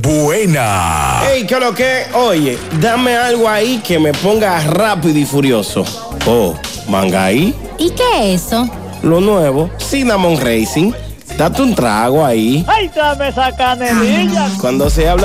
Buena. Ey, ¿qué lo que? Oye, dame algo ahí que me ponga rápido y furioso. Oh, Mangaí. ¿Y qué es eso? Lo nuevo, Cinnamon Racing. Date un trago ahí. ¡Ay, dame esa canelilla! Cuando se habla